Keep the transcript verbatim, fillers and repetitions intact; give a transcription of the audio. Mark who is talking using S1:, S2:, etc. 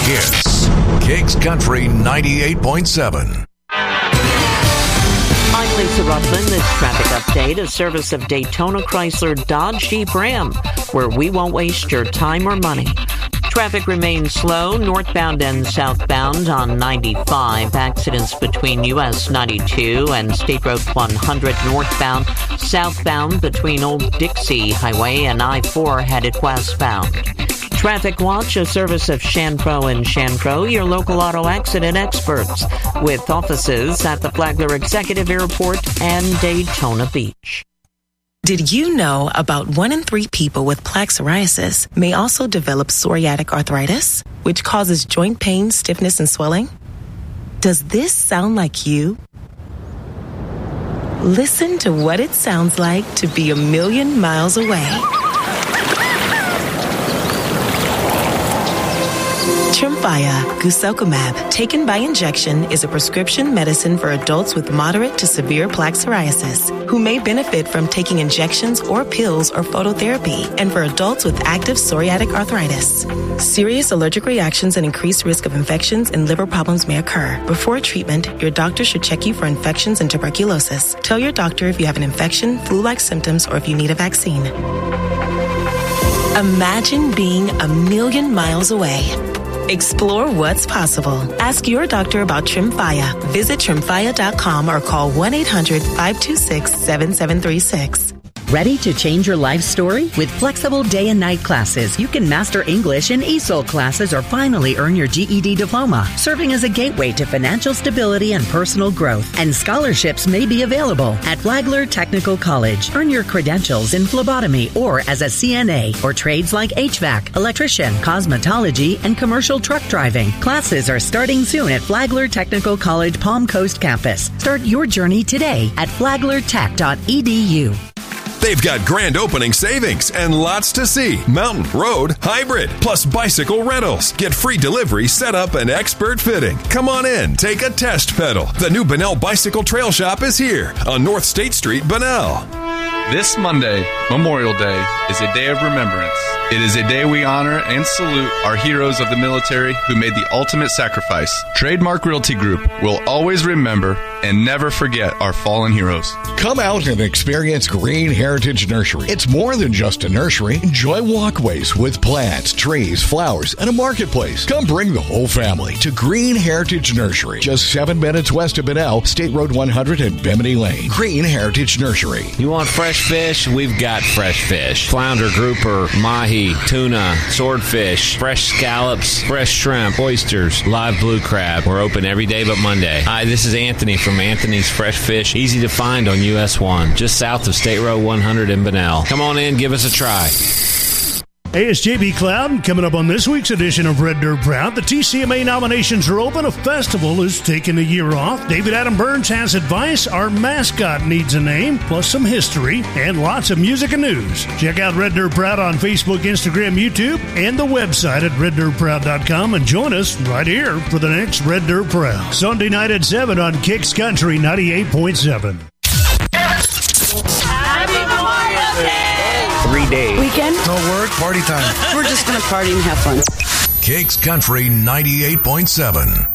S1: Hits. Kicks Country ninety-eight point seven.
S2: I'm Lisa Ruffin. This traffic update, a service of Daytona Chrysler Dodge Jeep Ram, where we won't waste your time or money. Traffic remains slow northbound and southbound on ninety-five. Accidents between U S ninety-two and State Road one hundred northbound, southbound between Old Dixie Highway and I four headed westbound. Traffic Watch, a service of Shanpro and Shanpro, your local auto accident experts, with offices at the Flagler Executive Airport and Daytona Beach.
S3: Did you know about one in three people with plaque psoriasis may also develop psoriatic arthritis, which causes joint pain, stiffness, and swelling? Does this sound like you? Listen to what it sounds like to be a million miles away. Tremfya guselkumab, taken by injection, is a prescription medicine for adults with moderate to severe plaque psoriasis who may benefit from taking injections or pills or phototherapy, and for adults with active psoriatic arthritis. Serious allergic reactions and increased risk of infections and liver problems may occur. Before treatment, your doctor should check you for infections and tuberculosis. Tell your doctor if you have an infection, flu-like symptoms, or if you need a vaccine. Imagine being a million miles away. Explore what's possible. Ask your doctor about Tremfya. Visit tremfya dot com or call one eight hundred five two six seven seven three six.
S4: Ready to change your life story? With flexible day and night classes, you can master English in E S O L classes or finally earn your G E D diploma, serving as a gateway to financial stability and personal growth. And scholarships may be available at Flagler Technical College. Earn your credentials in phlebotomy or as a C N A or trades like H V A C, electrician, cosmetology, and commercial truck driving. Classes are starting soon at Flagler Technical College Palm Coast campus. Start your journey today at flagler tech dot e d u.
S5: They've got grand opening savings and lots to see. Mountain, road, hybrid, plus bicycle rentals. Get free delivery, setup, and expert fitting. Come on in, take a test pedal. The new Bunnell Bicycle Trail Shop is here on North State Street, Bunnell.
S6: This Monday, Memorial Day, is a day of remembrance. It is a day we honor and salute our heroes of the military who made the ultimate sacrifice. Trademark Realty Group will always remember and never forget our fallen heroes.
S7: Come out and experience Green Heritage Nursery. It's more than just a nursery. Enjoy walkways with plants, trees, flowers, and a marketplace. Come bring the whole family to Green Heritage Nursery. Just seven minutes west of Bunnell, State Road one hundred and Bimini Lane. Green Heritage Nursery.
S8: You want fresh fish? We've got fresh fish. Flounder, grouper, mahi, tuna, swordfish, fresh scallops, fresh shrimp, oysters, live blue crab. We're open every day but Monday. Hi, this is Anthony from Anthony's Fresh Fish. Easy to find on U S one, just south of State Road one hundred in Bunnell. Come on in, give us a try.
S9: Hey, it's J B Cloud. Coming up on this week's edition of Red Dirt Proud, the T C M A nominations are open. A festival is taking a year off. David Adam Burns has advice. Our mascot needs a name, plus some history, and lots of music and news. Check out Red Dirt Proud on Facebook, Instagram, YouTube, and the website at red dirt proud dot com. And join us right here for the next Red Dirt Proud. Sunday night at seven on Kicks Country ninety-eight point seven.
S10: Three days.
S11: Weekend?
S10: No work, party time.
S11: We're just going to party and have fun.
S1: Kicks Country ninety-eight point seven.